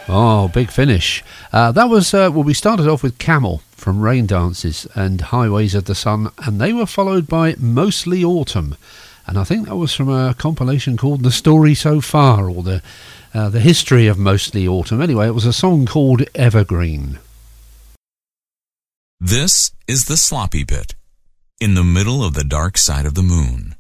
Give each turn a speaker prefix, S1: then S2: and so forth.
S1: Oh, big finish. That was, we started off with Camel from Rain Dances and Highways of the Sun, and they were followed by Mostly Autumn. And I think that was from a compilation called The Story So Far, or the history of Mostly Autumn. Anyway, it was a song called Evergreen.
S2: This is the sloppy bit. In the middle of the dark side of the moon.